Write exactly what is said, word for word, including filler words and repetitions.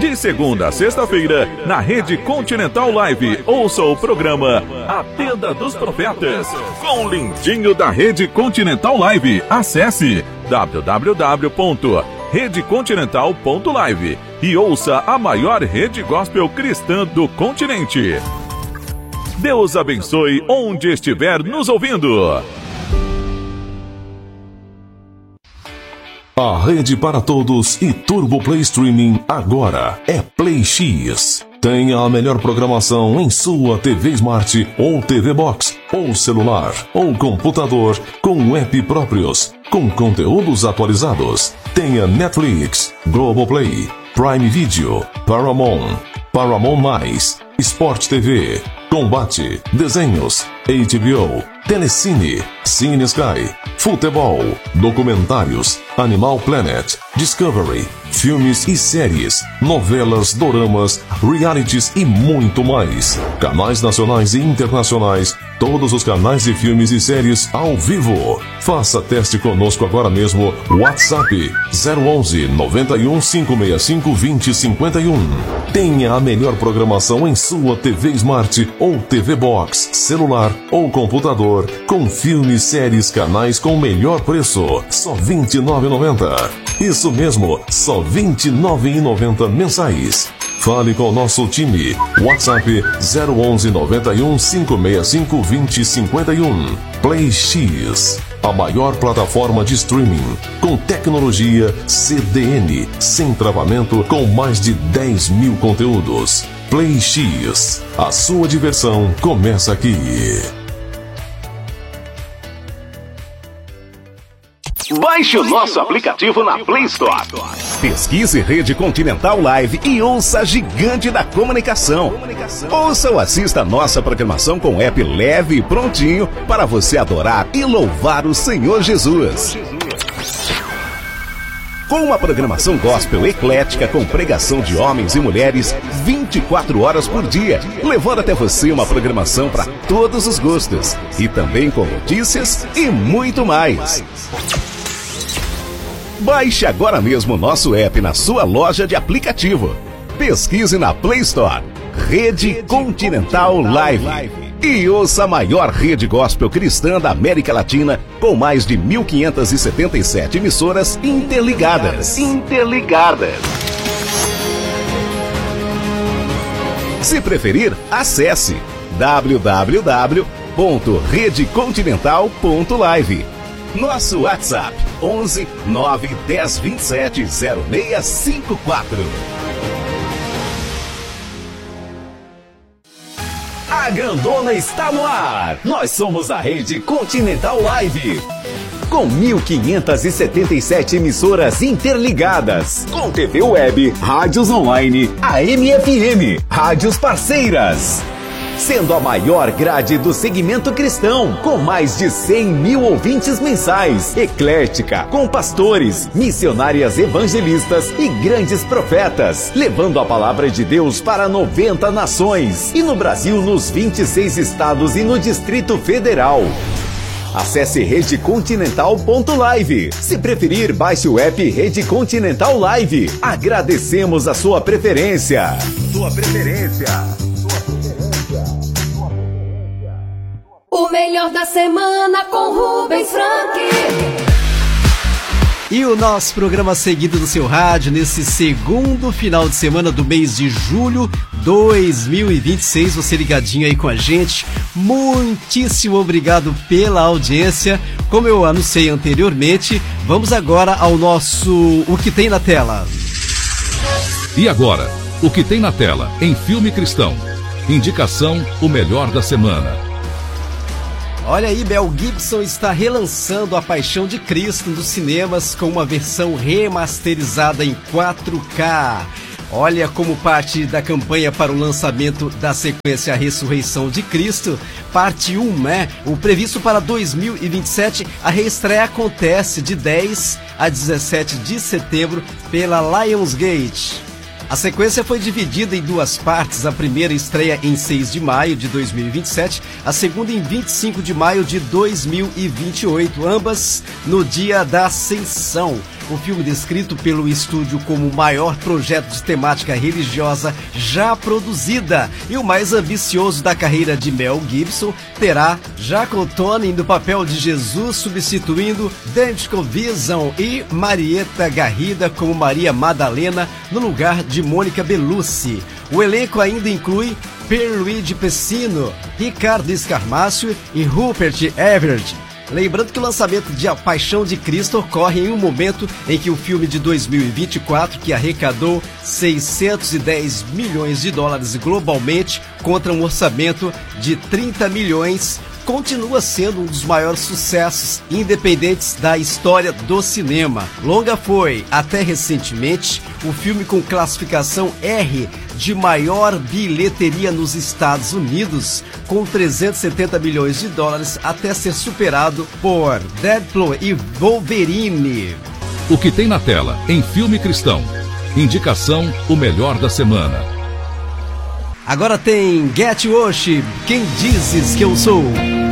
De segunda a sexta-feira, na Rede Continental Live, ouça o programa A Tenda dos Profetas, com o lindinho da Rede Continental Live. Acesse w w w ponto rede continental ponto live e ouça a maior rede gospel cristã do continente. Deus abençoe onde estiver nos ouvindo. A rede para todos e Turbo Play Streaming agora é Play X. Tenha a melhor programação em sua T V Smart ou T V Box, ou celular, ou computador, com app próprios, com conteúdos atualizados. Tenha Netflix, Globoplay, Prime Video, Paramount, Paramount Mais, Sport T V, Combate, Desenhos, H B O, Telecine, Cine Sky, Futebol, Documentários, Animal Planet, Discovery, filmes e séries, novelas, doramas, realities e muito mais. Canais nacionais e internacionais, todos os canais de filmes e séries ao vivo. Faça teste conosco agora mesmo. WhatsApp zero onze, noventa e um, cinco seis cinco, vinte, cinquenta e um. Tenha a melhor programação em sua T V Smart ou T V Box, celular ou computador, com filmes, séries, canais com o melhor preço, só vinte e nove reais e noventa centavos. Isso mesmo, só vinte e nove reais e noventa centavos mensais. Fale com o nosso time. WhatsApp zero onze, noventa e um, cinco seis cinco, vinte, cinquenta e um. Play X, a maior plataforma de streaming, com tecnologia C D N, sem travamento, com mais de dez mil conteúdos. Play X, a sua diversão começa aqui. Baixe o nosso aplicativo na Play Store. Pesquise Rede Continental Live e ouça a gigante da comunicação. Ouça ou assista a nossa programação com app leve e prontinho para você adorar e louvar o Senhor Jesus. Com uma programação gospel eclética com pregação de homens e mulheres vinte e quatro horas por dia, levando até você uma programação para todos os gostos. E também com notícias e muito mais. Baixe agora mesmo o nosso app na sua loja de aplicativo. Pesquise na Play Store Rede Continental Live e ouça a maior rede gospel cristã da América Latina, com mais de mil quinhentas e setenta e sete emissoras interligadas. Interligadas. Se preferir, acesse w w w ponto rede continental ponto live. Nosso WhatsApp onze, nove, dez, vinte e sete, zero seis cinco quatro. A Grandona está no ar. Nós somos a Rede Continental Live, com mil quinhentas e setenta e sete emissoras interligadas, com T V web, rádios online, A M F M, rádios parceiras, sendo a maior grade do segmento cristão, com mais de cem mil ouvintes mensais, eclética, com pastores, missionárias evangelistas e grandes profetas, levando a palavra de Deus para noventa nações, e no Brasil nos vinte e seis estados e no Distrito Federal. Acesse rede continental ponto live. Se preferir, baixe o app Rede Continental Live. Agradecemos a sua preferência. Sua preferência. O melhor da semana com Rubens Frank. E o nosso programa seguido do seu rádio nesse segundo final de semana do mês de julho dois mil e vinte e seis. Você ligadinho aí com a gente. Muitíssimo obrigado pela audiência. Como eu anunciei anteriormente, vamos agora ao nosso O Que Tem na Tela. E agora, O Que Tem na Tela em Filme Cristão. Indicação, o melhor da semana. Olha aí, Mel Gibson está relançando A Paixão de Cristo nos cinemas com uma versão remasterizada em quatro K. Olha, como parte da campanha para o lançamento da sequência A Ressurreição de Cristo, parte um, né? O previsto para dois mil e vinte e sete, a reestreia acontece de dez a dezessete de setembro pela Lionsgate. A sequência foi dividida em duas partes, a primeira estreia em seis de maio de dois mil e vinte e sete, a segunda em vinte e cinco de maio de dois mil e vinte e oito, ambas no dia da Ascensão. o filme descrito pelo estúdio como o maior projeto de temática religiosa já produzida e o mais ambicioso da carreira de Mel Gibson, terá Jacob Tony no papel de Jesus, substituindo David Covison, e Marieta Garrida como Maria Madalena no lugar de Mônica Bellucci. O elenco ainda inclui Pierluigi Pessino, Ricardo Scarmácio e Rupert Everett. Lembrando que o lançamento de A Paixão de Cristo ocorre em um momento em que o filme de dois mil e vinte e quatro, que arrecadou seiscentos e dez milhões de dólares globalmente contra um orçamento de trinta milhões, continua sendo um dos maiores sucessos independentes da história do cinema. Longa foi, até recentemente, o filme com classificação R de maior bilheteria nos Estados Unidos, com trezentos e setenta milhões de dólares, até ser superado por Deadpool e Wolverine. O que tem na tela em filme cristão. Indicação, o melhor da semana. Agora tem Get Worship, Quem Dizes Que Eu Sou.